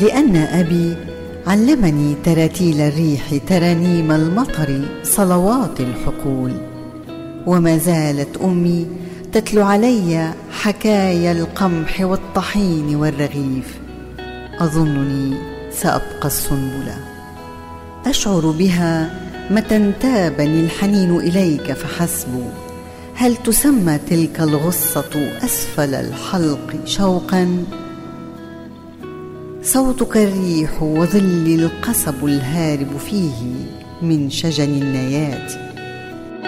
لأن أبي علمني تراتيل الريح ترانيم المطر صلوات الحقول، وما زالت أمي تتلو علي حكايا القمح والطحين والرغيف. أظنني سأبقى السنبلة، أشعر بها متى انتابني الحنين إليك فحسب. هل تسمى تلك الغصة أسفل الحلق شوقا؟ صوتك الريح وظل القصب الهارب فيه من شجن النيات.